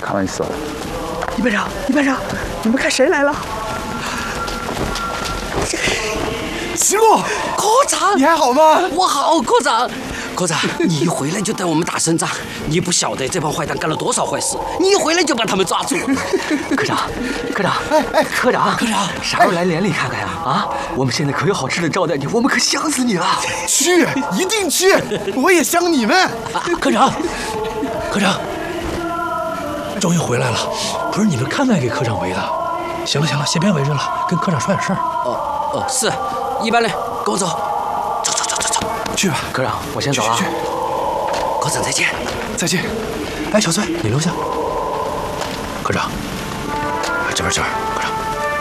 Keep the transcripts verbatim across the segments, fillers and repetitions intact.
开玩笑。 李班长，李班长，你们看谁来了？ 齐洛， 科长， 你还好吗？ 我好，科长。科长，你一回来就带我们打胜仗，你不晓得这帮坏蛋干了多少坏事，你一回来就把他们抓住了。 科长，科长，哎哎，科长，科长，啥时候来连里看看呀？啊，我们现在可有好吃的招待你，我们可想死你了。 去，一定去，我也想你们。 科长，科长，终于回来了，不是你们看看给科长围的。行了行了，先别围着了，跟科长说点事儿。 哦哦，是，一般人，跟我走。 去吧， 科长，我先走了。 科长再见， 再见。 哎，小崔，你留下。科长，这边这边，科长。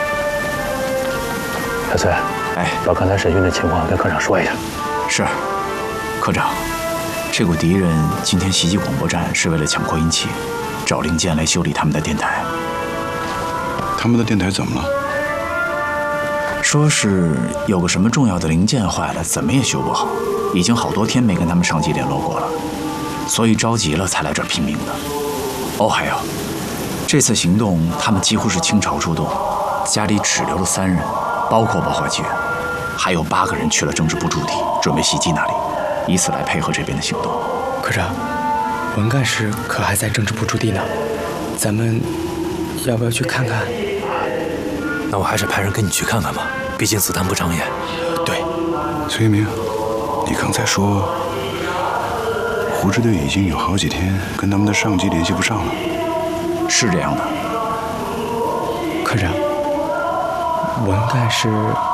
小崔， 哎， 把刚才审讯的情况跟科长说一下。 是，科长，这股敌人今天袭击广播站是为了抢扩音器，找零件来修理他们的电台。 他们的电台怎么了？ 说是有个什么重要的零件坏了，怎么也修不好，已经好多天没跟他们上级联络过了，所以着急了才来这儿拼命的。哦，还有，这次行动他们几乎是倾巢出动，家里只留了三人，包括包华杰，还有八个人去了政治部驻地，准备袭击那里，以此来配合这边的行动。 科长，文干事可还在政治部驻地呢，咱们要不要去看看？ 那我还是派人跟你去看看吧，毕竟子弹不长眼。 对， 崔一鸣，你刚才说胡支队已经有好几天跟他们的上级联系不上了， 是这样的。 科长，文干事，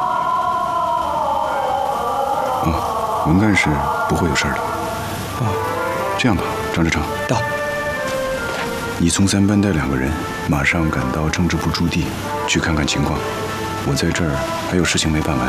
嗯，文干事不会有事的。 哦， 这样吧，张志成， 到。 你从三班带两个人，马上赶到政治部驻地去看看情况。我在这儿还有事情没办完。